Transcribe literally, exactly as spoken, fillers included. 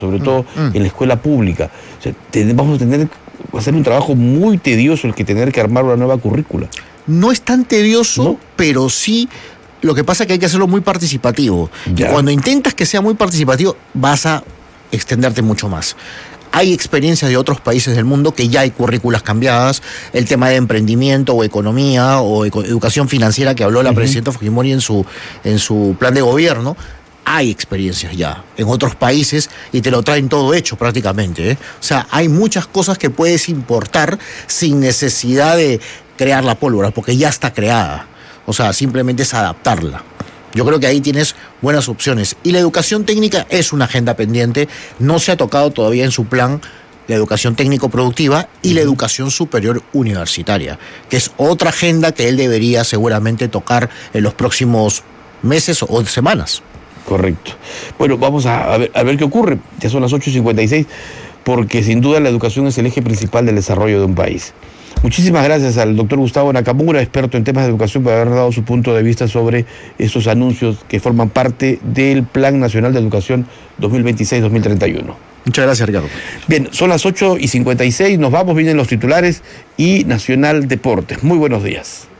sobre todo mm, mm. en la escuela pública. O sea, te, vamos a tener que hacer un trabajo muy tedioso el que tener que armar una nueva currícula. No es tan tedioso, ¿No? pero sí, lo que pasa es que hay que hacerlo muy participativo. Ya. Y cuando intentas que sea muy participativo, vas a extenderte mucho más. Hay experiencias de otros países del mundo que ya hay currículas cambiadas, el tema de emprendimiento o economía o eco- educación financiera que habló la Uh-huh. presidenta Fujimori en su, en su plan de gobierno. Hay experiencias ya en otros países y te lo traen todo hecho prácticamente, ¿eh? O sea, hay muchas cosas que puedes importar sin necesidad de crear la pólvora, porque ya está creada. O sea, simplemente es adaptarla. Yo creo que ahí tienes buenas opciones. Y la educación técnica es una agenda pendiente. No se ha tocado todavía en su plan la educación técnico-productiva y la educación superior universitaria, que es otra agenda que él debería seguramente tocar en los próximos meses o semanas. Correcto. Bueno, vamos a, a, ver, a ver qué ocurre. Ya son las ocho y cincuenta y seis, porque sin duda la educación es el eje principal del desarrollo de un país. Muchísimas gracias al doctor Gustavo Nakamura, experto en temas de educación, por haber dado su punto de vista sobre estos anuncios que forman parte del Plan Nacional de Educación dos mil veintiséis a dos mil treinta y uno. Muchas gracias, Ricardo. Bien, son las ocho y cincuenta y seis, nos vamos, vienen los titulares y Nacional Deportes. Muy buenos días.